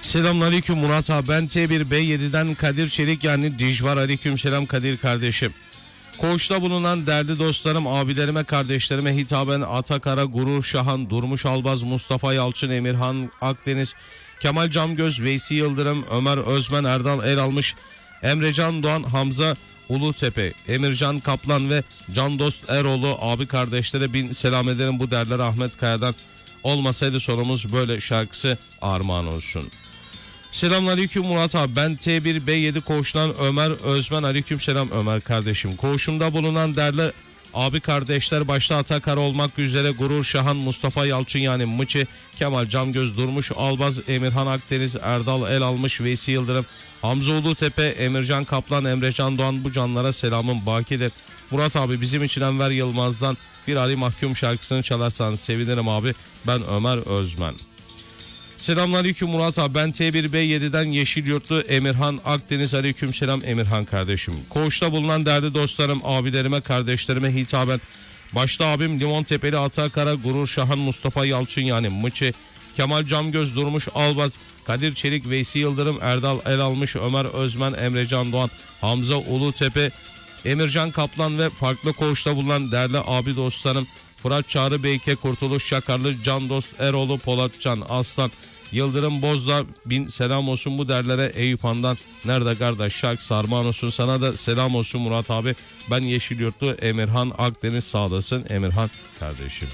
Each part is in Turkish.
Selamünaleyküm Murat abi, ben T1B7'den Kadir Çelik yani Dijvar. Aleykümselam Kadir kardeşim. Koğuşta bulunan değerli dostlarım, abilerime, kardeşlerime hitaben Atakara, Gurur Şahan, Durmuş Albaz, Mustafa Yalçın, Emirhan Akdeniz, Kemal Camgöz, Veysi Yıldırım, Ömer Özmen, Erdal Elalmış, Emrecan Doğan, Hamza Ulutepe, Emircan Kaplan ve Can Dost Eroğlu abi kardeşlere bin selam ederim. Bu değerler Ahmet Kaya'dan olmasaydı sonumuz böyle şarkısı armağan olsun. Selamünaleyküm Murat abi, ben T1B7 koğuşundan Ömer Özmen. Aleykümselam Ömer kardeşim. Koğuşumda bulunan değerli abi kardeşler başta Atakara olmak üzere Gurur Şahan, Mustafa Yalçın yani Mıçı, Kemal Camgöz, Durmuş Albaz, Emirhan Akdeniz, Erdal Elalmış, Veysi Yıldırım, Hamza Ulutepe, Emircan Kaplan, Emrecan Doğan, bu canlara selamım bakidir. Murat abi, bizim için Enver Yılmaz'dan bir Ali Mahkum şarkısını çalarsanız sevinirim abi. Ben Ömer Özmen. Selamünaleyküm Murat abi, ben T1B7'den Yeşilyurtlu Emirhan Akdeniz. Aleykümselam Emirhan kardeşim. Koğuşta bulunan değerli dostlarım, abilerime, kardeşlerime hitaben başta abim Limontepeli Atakara, Gurur Şahan, Mustafa Yalçın yani Mıçı, Kemal Camgöz, Durmuş Albaz, Kadir Çelik, Veysi Yıldırım, Erdal Elalmış, Ömer Özmen, Emrecan Doğan, Hamza Ulutepe, Emircan Kaplan ve farklı koğuşta bulunan değerli abi dostlarım Fırat Çağrı Beyke, Kurtuluş Çakarlı, Can Dost Eroğlu, Polatcan Aslan, Yıldırım Bozda, bin selam olsun bu derlere. Eyüp Han'dan nerede kardeş şarkı armağan olsun. Sana da selam olsun Murat abi. Ben Yeşilyurtlu Emirhan Akdeniz, sağlasın Emirhan kardeşim.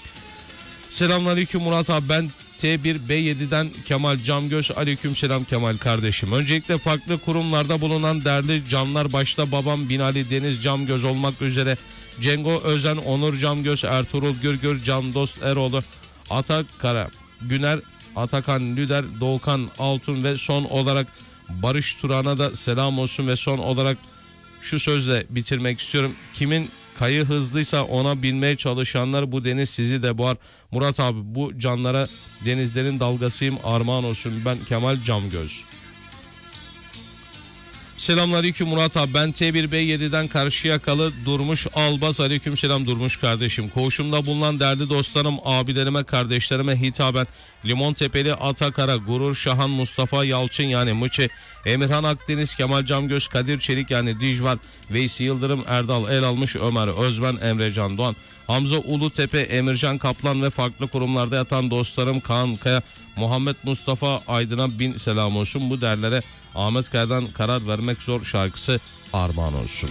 Selamünaleyküm Murat abi, ben T1B7'den Kemal Camgöz. Aleykümselam Kemal kardeşim. Öncelikle farklı kurumlarda bulunan değerli canlar başta babam Binali Deniz Camgöz olmak üzere Cengo Özen, Onur Camgöz, Ertuğrul Gürgür, Can Dost Eroğlu, Atakara, Güner, Atakan Lüder, Doğukan Altun ve son olarak Barış Turan'a da selam olsun. Ve son olarak şu sözle bitirmek istiyorum. Kimin kayı hızlıysa ona binmeye çalışanlar bu deniz sizi de boğar. Murat abi, bu canlara denizlerin dalgasıyım, armağan olsun. Ben Kemal Camgöz. Selamünaleyküm Murat abi, ben T1B7'den Karşıyakalı Durmuş Albaz. Aleykümselam Durmuş kardeşim. Koğuşumda bulunan değerli dostlarım, abilerime, kardeşlerime hitaben Limontepeli Atakara, Gurur Şahan, Mustafa Yalçın yani Mıçı, Emirhan Akdeniz, Kemal Camgöz, Kadir Çelik yani Dijvar, Veysi Yıldırım, Erdal Elalmış, Ömer Özmen, Emrecan Doğan, Hamza Ulutepe, Emircan Kaplan ve farklı kurumlarda yatan dostlarım Kaan Kaya, Muhammed Mustafa Aydın'a bin selam olsun. Bu derlere Ahmet Kaya'dan karar vermek zor şarkısı armağan olsun.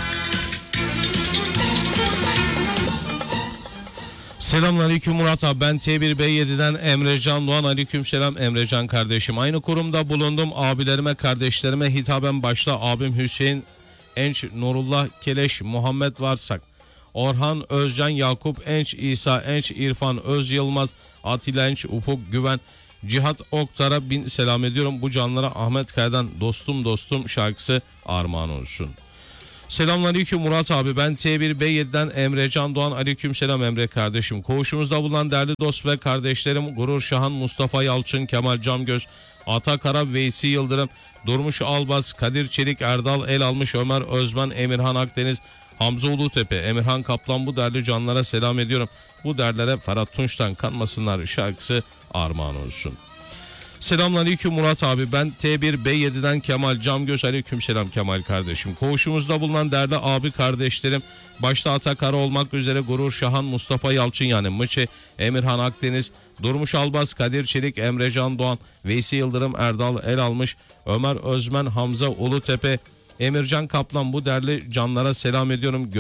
Selamünaleyküm Murat abi, ben T1B7'den Emrecan Doğan. Aleykümselam Emrecan kardeşim. Aynı kurumda bulundum, abilerime, kardeşlerime hitaben başta abim Hüseyin Enç, Nurullah Keleş, Muhammed Varsak, Orhan Özcan, Yakup Enç, İsa Enç, İrfan Öz Yılmaz, Atilla Enç, Ufuk Güven, Cihat Oktar'a bin selam ediyorum. Bu canlara Ahmet Kaya'dan dostum şarkısı armağan olsun. Selamünaleyküm Murat abi, ben T1B7'den Emrecan Doğan. Aleykümselam Emre kardeşim. Koğuşumuzda bulunan değerli dost ve kardeşlerim Gurur Şahan, Mustafa Yalçın, Kemal Camgöz, Atakara, Veysi Yıldırım, Durmuş Albaz, Kadir Çelik, Erdal Elalmış, Ömer Özmen, Emirhan Akdeniz, Hamza Ulutepe, Emirhan Kaplan, bu değerli canlara selam ediyorum. Bu değerlere Ferhat Tunç'tan Kanmasınlar şarkısı armağan olsun. Selamünaleyküm Murat abi, ben T1B7'den Kemal Camgöz. Aleykümselam Kemal kardeşim. Koğuşumuzda bulunan değerli abi kardeşlerim başta Atakara olmak üzere Gurur Şahan, Mustafa Yalçın yani Mıçı, Emirhan Akdeniz, Durmuş Albaz, Kadir Çelik, Emrecan Doğan, Veysi Yıldırım, Erdal Elalmış, Ömer Özmen, Hamza Ulutepe, Emircan Kaplan, bu değerli canlara selam ediyorum.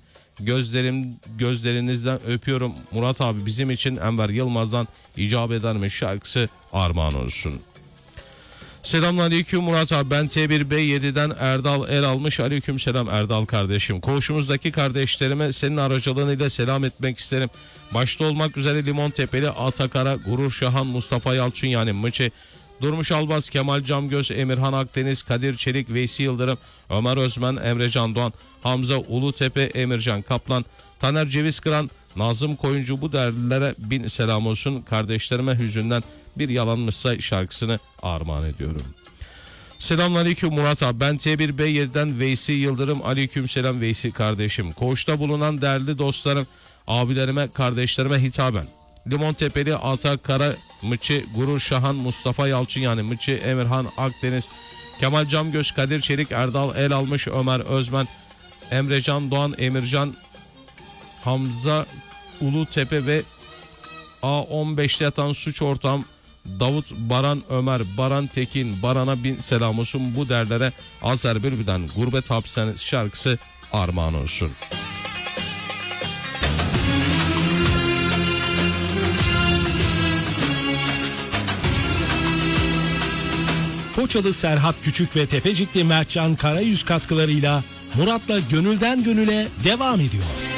Gözlerinizden öpüyorum. Murat abi, bizim için Enver Yılmaz'dan icap edermiş şarkısı armağan olsun. Selamünaleyküm Murat abi, ben T1B7'den Erdal Elalmış. Aleykümselam Erdal kardeşim. Koğuşumuzdaki kardeşlerime senin aracılığıyla selam etmek isterim. Başta olmak üzere Limontepeli Atakara, Gurur Şahan, Mustafa Yalçın yani Mıçı, Durmuş Albaz, Kemal Camgöz, Emirhan Akdeniz, Kadir Çelik, Veysi Yıldırım, Ömer Özmen, Emrecan Doğan, Hamza Ulutepe, Emircan Kaplan, Taner Ceviz Kıran, Nazım Koyuncu, bu değerlilere bin selam olsun. Kardeşlerime hüzünden bir yalanmışsa şarkısını armağan ediyorum. Selamünaleyküm Murat abi, ben T1B7'den Veysi Yıldırım. Aleykümselam Veysi kardeşim. Koğuşta bulunan değerli dostlarım, abilerime, kardeşlerime hitaben Limontepeli Ata Kara, Mıçı Gurur Şahan, Mustafa Yalçın yani Mıçı, Emirhan Akdeniz, Kemal Camgöz, Kadir Çelik, Erdal El Almış, Ömer Özmen, Emrecan Doğan, Emircan, Hamza Ulutepe ve A15'te yatan suç ortağım Davut Baran Ömer, Baran Tekin, Baran'a bin selam olsun. Bu derlere Azer Bülbül'den Gurbet Hapishanesi şarkısı armağan olsun. Foçalı Serhat Küçük ve Tepecikli Mertcan Karayüz katkılarıyla Murat'la Gönülden Gönüle devam ediyor.